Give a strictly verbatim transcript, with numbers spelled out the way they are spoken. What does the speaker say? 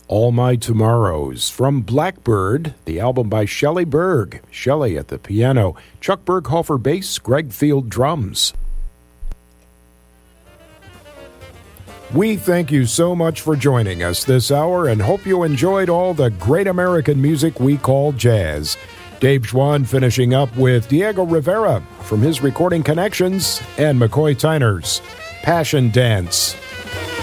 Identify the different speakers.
Speaker 1: All My Tomorrows. From Blackbird, the album by Shelley Berg. Shelley at the piano, Chuck Berghofer bass, Greg Field drums. We thank you so much for joining us this hour and hope you enjoyed all the great American music we call jazz. Dave Schwann finishing up with Diego Rivera from his Recording Connections and McCoy Tyner's Passion Dance.